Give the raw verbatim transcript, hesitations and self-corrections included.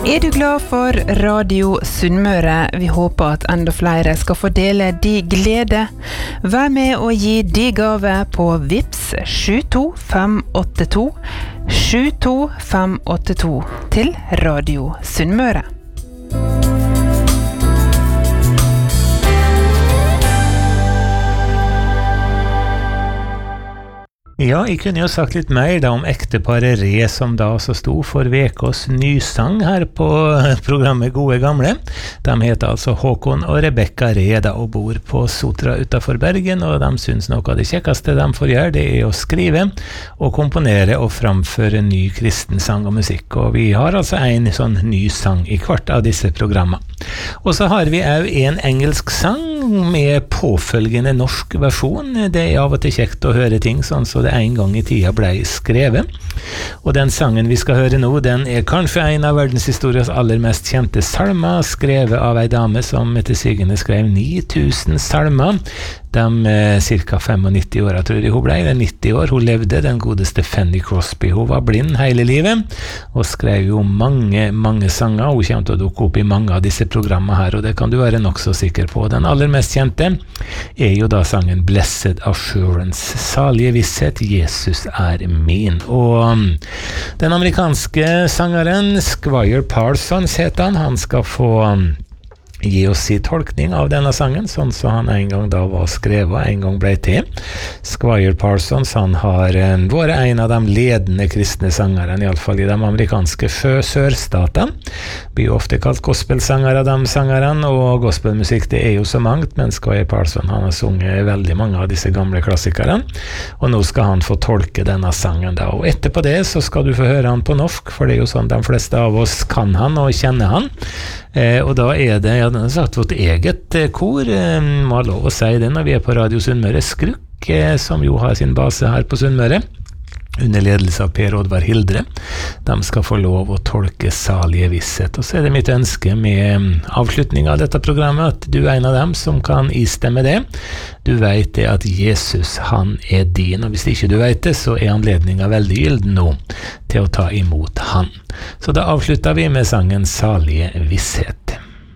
Er du glad for Radio Sunnmøre? Vi håper at enda flere skal få dele de glede. Vær med og gi de gave på Vips sju to fem åtte to sju to fem åtte to til Radio Sunnmøre. Ja, jeg kunne jo sagt litt mer da om ekteparet Re, som da også sto for vekås nysang her på programmet Gode Gamle. De heter altså Håkon og Rebekka Re da, og bor på Sotra utenfor Bergen, og de synes noe av det kjekkeste de får gjøre, det er å skrive og komponere og framføre ny kristen sang og musikk. Og vi har altså en sånn ny sang i hvert av disse programmene. Og så har vi også en engelsk sang med påfølgende norsk versjon. Det er av og til kjekt å høre ting sånn så det en gang i tida ble skrevet. Og den sangen vi skal høre nå, den er kanskje en av verdenshistoriens aller mest kjente salmer, skrevet av ei dame som etter sigende skrev ni tusen salmer. De eh, cirka nittio år, tror jeg hun ble, det er nitti år. Hun levde, den godeste Fanny Crosby. Hun var blind hele livet, og skrev jo mange, mange sanger. Hun kommer til å dukke opp i mange av disse programmene her, og det kan du være nok så sikker på. Den aller mest kjente er jo da sangen Blessed Assurance, salige visshet, Jesus er min. Og um, den amerikanske sangeren Squire Parsons heter han, han skal få um, gi oss sin tolkning av denne sangen, sånn som han en gang da var skrevet og en gang ble til. Squire Parsons, han har en, vært en av de ledende kristne sangerne, i alle fall i de amerikanske sørstatene. Blir ofte kalt gospelsangere av de sangerne, og gospelmusikk det er jo så mangt, men Squire Parsons, han har sunget veldig mange av disse gamle klassikerne, og nå skal han få tolke denne sangen da. Og etterpå det så skal du få høre han på norsk, for det er jo sånn de fleste av oss kan han og kjenner han. Eh, og da er det, ja, den har sagt vårt eget eh, kor, eh, må ha lov å si det når vi er på Radio Sunnmøre, Skrukk, eh, som jo har sin base her på Sunnmøre, under ledelse av Per Oddvar Hildre. De skal få lov å tolke salige visshet. Og så er det mitt ønske med avslutning av dette programmet, at du er en av dem som kan istemme det. Du vet det at Jesus, han er din, og hvis ikke du vet det, så er anledningen veldig gylden nå til å ta imot han. Så da avslutter vi med sangen Salige visshet.